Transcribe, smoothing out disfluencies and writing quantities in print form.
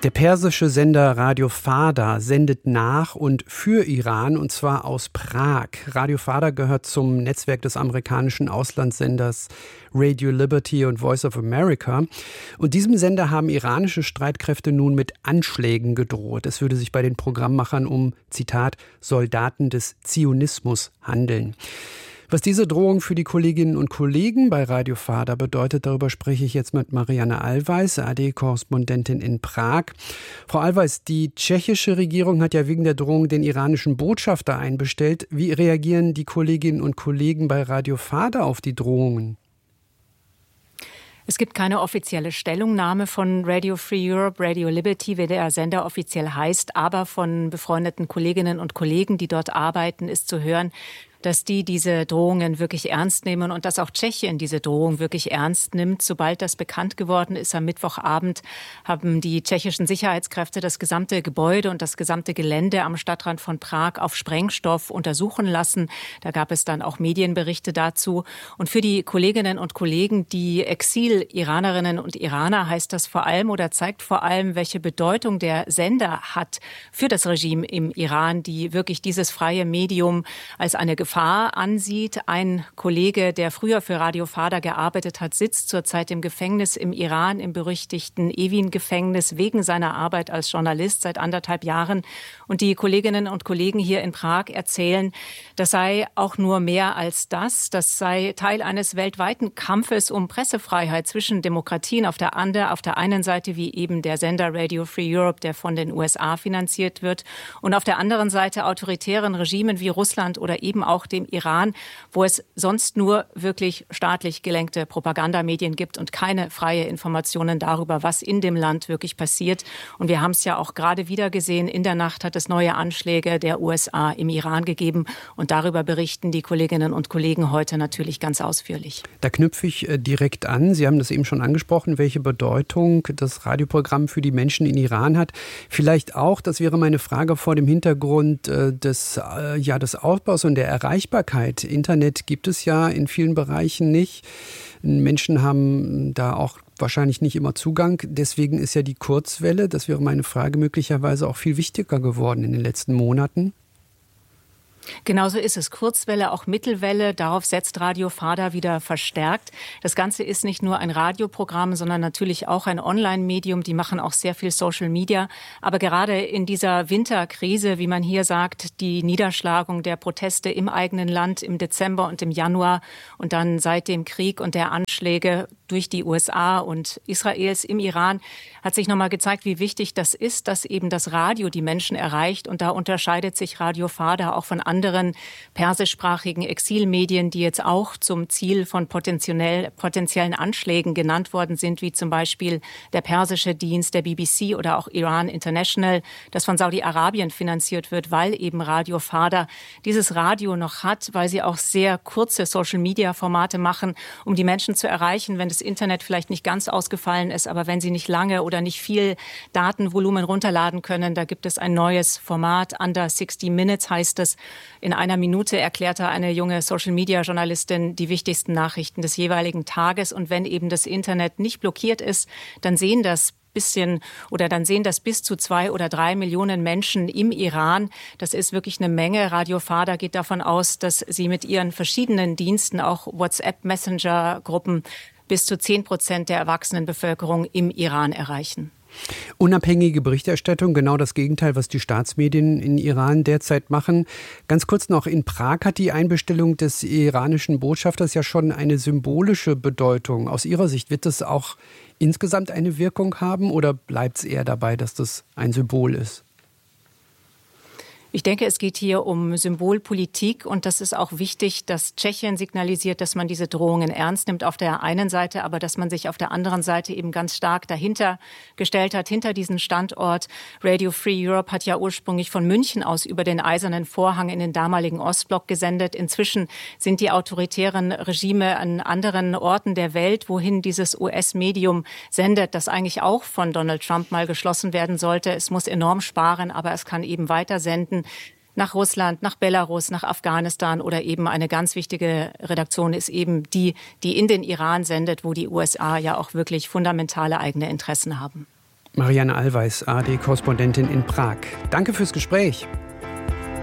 Der persische Sender Radio Farda sendet nach und für Iran, und zwar aus Prag. Radio Farda gehört zum Netzwerk des amerikanischen Auslandssenders Radio Liberty und Voice of America. Und diesem Sender haben iranische Streitkräfte nun mit Anschlägen gedroht. Es würde sich bei den Programmmachern um, Zitat, Soldaten des Zionismus handeln. Was diese Drohung für die Kolleginnen und Kollegen bei Radio Farda bedeutet, darüber spreche ich jetzt mit Marianne Allweis, ARD-Korrespondentin in Prag. Frau Allweis, die tschechische Regierung hat ja wegen der Drohung den iranischen Botschafter einbestellt. Wie reagieren die Kolleginnen und Kollegen bei Radio Farda auf die Drohungen? Es gibt keine offizielle Stellungnahme von Radio Free Europe, Radio Liberty, wie der Sender offiziell heißt, aber von befreundeten Kolleginnen und Kollegen, die dort arbeiten, ist zu hören, dass die diese Drohungen wirklich ernst nehmen und dass auch Tschechien diese Drohung wirklich ernst nimmt. Sobald das bekannt geworden ist, am Mittwochabend haben die tschechischen Sicherheitskräfte das gesamte Gebäude und das gesamte Gelände am Stadtrand von Prag auf Sprengstoff untersuchen lassen. Da gab es dann auch Medienberichte dazu. Und für die Kolleginnen und Kollegen, die Exil-Iranerinnen und Iraner, heißt das vor allem oder zeigt vor allem, welche Bedeutung der Sender hat für das Regime im Iran, die wirklich dieses freie Medium als eine Gefahr ansieht. Ein Kollege, der früher für Radio Farda gearbeitet hat, sitzt zurzeit im Gefängnis im Iran, im berüchtigten Evin-Gefängnis, wegen seiner Arbeit als Journalist seit 1,5 Jahren. Und die Kolleginnen und Kollegen hier in Prag erzählen, das sei auch nur mehr als das. Das sei Teil eines weltweiten Kampfes um Pressefreiheit zwischen Demokratien auf der einen Seite, wie eben der Sender Radio Free Europe, der von den USA finanziert wird, und auf der anderen Seite autoritären Regimen wie Russland oder eben auch dem Iran, wo es sonst nur wirklich staatlich gelenkte Propagandamedien gibt und keine freie Informationen darüber, was in dem Land wirklich passiert. Und wir haben es ja auch gerade wieder gesehen, in der Nacht hat es neue Anschläge der USA im Iran gegeben und darüber berichten die Kolleginnen und Kollegen heute natürlich ganz ausführlich. Da knüpfe ich direkt an. Sie haben das eben schon angesprochen, welche Bedeutung das Radioprogramm für die Menschen in Iran hat. Vielleicht auch, das wäre meine Frage vor dem Hintergrund des Aufbaus und der Erreichbarkeit. Internet gibt es ja in vielen Bereichen nicht. Menschen haben da auch wahrscheinlich nicht immer Zugang. Deswegen ist ja die Kurzwelle, das wäre meine Frage, möglicherweise auch viel wichtiger geworden in den letzten Monaten. Genauso ist es. Kurzwelle, auch Mittelwelle, darauf setzt Radio Farda wieder verstärkt. Das Ganze ist nicht nur ein Radioprogramm, sondern natürlich auch ein Online-Medium. Die machen auch sehr viel Social Media. Aber gerade in dieser Winterkrise, wie man hier sagt, die Niederschlagung der Proteste im eigenen Land im Dezember und im Januar und dann seit dem Krieg und der Anschläge durch die USA und Israels im Iran, hat sich nochmal gezeigt, wie wichtig das ist, dass eben das Radio die Menschen erreicht. Und da unterscheidet sich Radio Farda auch von anderen persischsprachigen Exilmedien, die jetzt auch zum Ziel von potenziellen Anschlägen genannt worden sind, wie zum Beispiel der persische Dienst der BBC oder auch Iran International, das von Saudi-Arabien finanziert wird, weil eben Radio Farda dieses Radio noch hat, weil sie auch sehr kurze Social-Media-Formate machen, um die Menschen zu erreichen, wenn das Internet vielleicht nicht ganz ausgefallen ist, aber wenn sie nicht lange oder nicht viel Datenvolumen runterladen können, da gibt es ein neues Format, Under 60 Minutes heißt es. In einer Minute erklärte eine junge Social-Media-Journalistin die wichtigsten Nachrichten des jeweiligen Tages. Und wenn eben das Internet nicht blockiert ist, dann sehen das bis zu 2 oder 3 Millionen Menschen im Iran. Das ist wirklich eine Menge. Radio Farda geht davon aus, dass sie mit ihren verschiedenen Diensten, auch WhatsApp-Messenger-Gruppen, bis zu 10% der erwachsenen Bevölkerung im Iran erreichen. Unabhängige Berichterstattung, genau das Gegenteil, was die Staatsmedien in Iran derzeit machen. Ganz kurz noch, in Prag hat die Einbestellung des iranischen Botschafters ja schon eine symbolische Bedeutung. Aus Ihrer Sicht wird das auch insgesamt eine Wirkung haben oder bleibt es eher dabei, dass das ein Symbol ist? Ich denke, es geht hier um Symbolpolitik und das ist auch wichtig, dass Tschechien signalisiert, dass man diese Drohungen ernst nimmt auf der einen Seite, aber dass man sich auf der anderen Seite eben ganz stark dahinter gestellt hat, hinter diesen Standort. Radio Free Europe hat ja ursprünglich von München aus über den Eisernen Vorhang in den damaligen Ostblock gesendet. Inzwischen sind die autoritären Regime an anderen Orten der Welt, wohin dieses US-Medium sendet, das eigentlich auch von Donald Trump mal geschlossen werden sollte. Es muss enorm sparen, aber es kann eben weiter senden. Nach Russland, nach Belarus, nach Afghanistan oder eben eine ganz wichtige Redaktion ist eben die in den Iran sendet, wo die USA ja auch wirklich fundamentale eigene Interessen haben. Marianne Allweis, ARD-Korrespondentin in Prag. Danke fürs Gespräch.